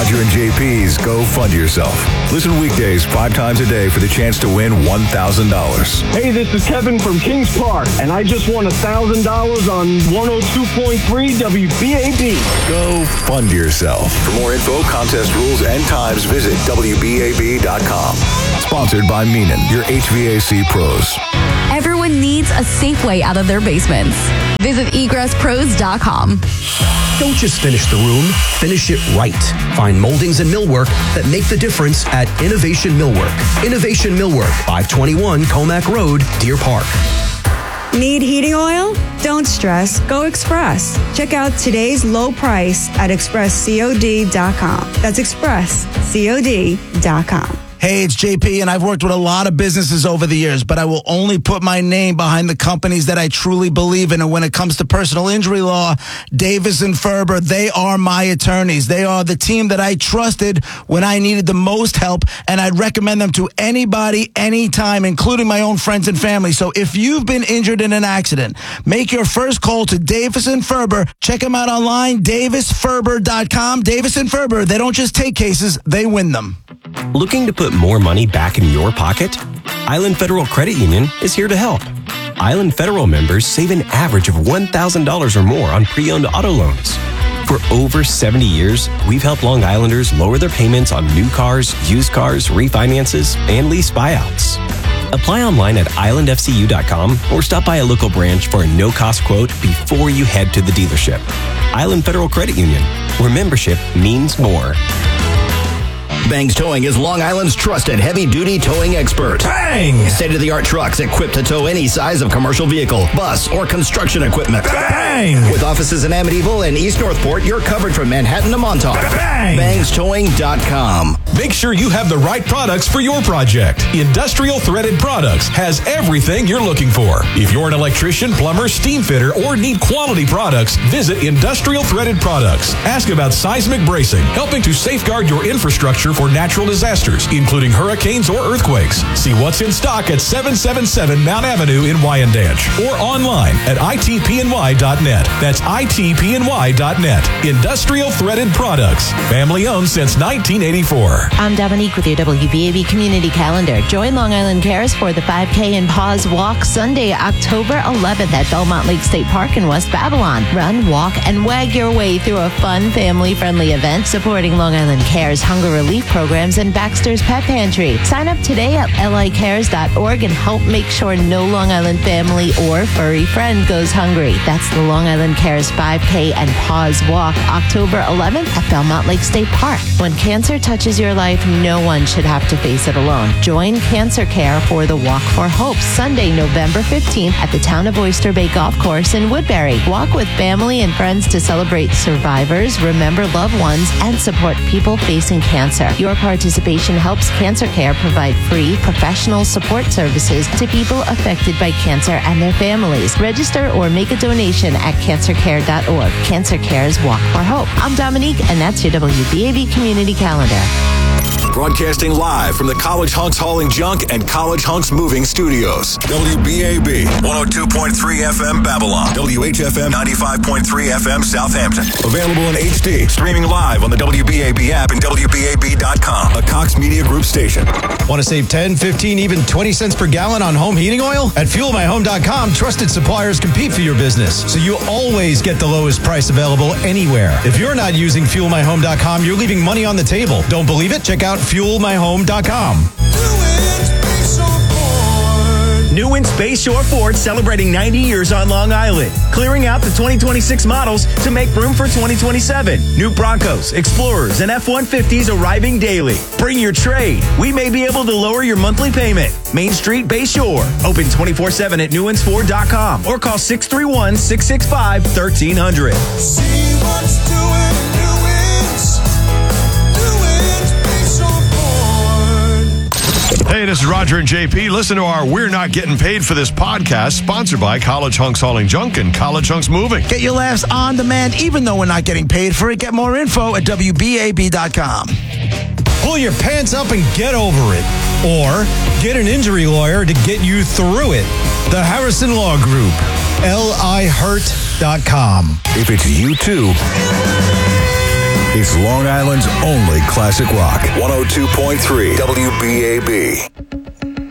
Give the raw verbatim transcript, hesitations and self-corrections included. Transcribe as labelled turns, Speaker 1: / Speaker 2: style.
Speaker 1: Roger and J P's Go Fund Yourself. Listen weekdays five times a day for the chance to win one thousand dollars.
Speaker 2: Hey, this is Kevin from Kings Park, and I just won one thousand dollars on one oh two point three W B A B.
Speaker 1: Go Fund Yourself. For more info, contest rules, and times, visit W B A B dot com. Sponsored by Meenan, your H V A C pros.
Speaker 3: Everyone needs a safe way out of their basements. Visit egress pros dot com.
Speaker 4: Don't just finish the room, finish it right. Find moldings and millwork that make the difference at Innovation Millwork. Innovation Millwork, five twenty-one Comac Road, Deer Park.
Speaker 5: Need heating oil? Don't stress. Go Express. Check out today's low price at express cod dot com. That's express cod dot com.
Speaker 6: Hey, it's J P, and I've worked with a lot of businesses over the years, but I will only put my name behind the companies that I truly believe in. And when it comes to personal injury law, Davis and Ferber, they are my attorneys. They are the team that I trusted when I needed the most help, and I'd recommend them to anybody, anytime, including my own friends and family. So if you've been injured in an accident, make your first call to Davis and Ferber. Check them out online, davis ferber dot com. Davis and Ferber, they don't just take cases, they win them.
Speaker 7: Looking to put more money back in your pocket? Island Federal Credit Union is here to help. Island Federal members save an average of one thousand dollars or more on pre-owned auto loans. For over seventy years, we've helped Long Islanders lower their payments on new cars, used cars, refinances, and lease buyouts. Apply online at island f c u dot com or stop by a local branch for a no-cost quote before you head to the dealership. Island Federal Credit Union, where membership means more.
Speaker 8: Bangs Towing is Long Island's trusted heavy-duty towing expert.
Speaker 9: Bang!
Speaker 8: State-of-the-art trucks equipped to tow any size of commercial vehicle, bus, or construction equipment.
Speaker 9: Bang!
Speaker 8: With offices in Amityville and East Northport, you're covered from Manhattan to Montauk.
Speaker 9: Bang!
Speaker 8: bangs towing dot com.
Speaker 9: Make sure you have the right products for your project. Industrial Threaded Products has everything you're looking for. If you're an electrician, plumber, steam fitter, or need quality products, visit Industrial Threaded Products. Ask about seismic bracing, helping to safeguard your infrastructure for natural disasters, including hurricanes or earthquakes. See what's in stock at seven seventy-seven Mount Avenue in Wyandanch or online at I T P N Y dot net. That's I T P N Y dot net. Industrial Threaded Products. Family owned since nineteen eighty-four.
Speaker 10: I'm Dominique with your W B A B Community Calendar. Join Long Island Cares for the five K and Pause Walk Sunday, October eleventh at Belmont Lake State Park in West Babylon. Run, walk, and wag your way through a fun, family-friendly event supporting Long Island Cares Hunger Relief Programs and Baxter's Pet Pantry. Sign up today at L I cares dot org and help make sure no Long Island family or furry friend goes hungry. That's the Long Island Cares five K and Pause Walk, October eleventh at Belmont Lake State Park. When cancer touches your life, no one should have to face it alone. Join Cancer Care for the Walk for Hope, Sunday, November fifteenth at the Town of Oyster Bay Golf Course in Woodbury. Walk with family and friends to celebrate survivors, remember loved ones, and support people facing cancer. Your participation helps Cancer Care provide free, professional support services to people affected by cancer and their families. Register or make a donation at cancer care dot org. Cancer Care's Walk for Hope. I'm Dominique, and that's your W B A B Community Calendar.
Speaker 1: Broadcasting live from the College Hunks Hauling Junk and College Hunks Moving Studios. W B A B, one oh two point three F M Babylon. W H F M, ninety-five point three F M Southampton. Available in H D. Streaming live on the W B A B app and W B A B dot com. A Cox Media Group station.
Speaker 11: Want to save ten, fifteen, even twenty cents per gallon on home heating oil? At fuel my home dot com, trusted suppliers compete for your business, so you always get the lowest price available anywhere. If you're not using fuel my home dot com, you're leaving money on the table. Don't believe it? Check out fuel my home dot com.
Speaker 12: New in Space Shore Ford celebrating ninety years on Long Island. Clearing out the twenty twenty-six models to make room for twenty twenty-seven. New Broncos, Explorers, and F one fifties arriving daily. Bring your trade. We may be able to lower your monthly payment. Main Street, Bay Shore. Open twenty-four seven at new ins ford dot com or call six three one, six six five, one three zero zero.
Speaker 13: See what's doing Newins. Newins Bay Shore Ford.
Speaker 14: Hey, this is Roger and J P. Listen to our We're Not Getting Paid for This podcast, sponsored by College Hunks Hauling Junk and College Hunks Moving.
Speaker 6: Get your laughs on demand, even though we're not getting paid for it. Get more info at W B A B dot com.
Speaker 11: Pull your pants up and get over it. Or get an injury lawyer to get you through it. The Harrison Law Group. L I hurt dot com.
Speaker 1: If it's you too, It's Long Island's only classic rock. one oh two point three W B A B.